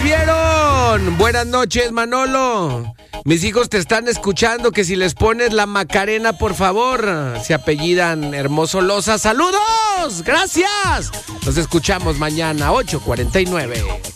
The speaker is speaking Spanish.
vieron. Buenas noches, Manolo. Mis hijos te están escuchando, que si les pones la Macarena, por favor. Se apellidan Hermoso Loza. ¡Saludos! ¡Gracias! Nos escuchamos mañana, 8:49.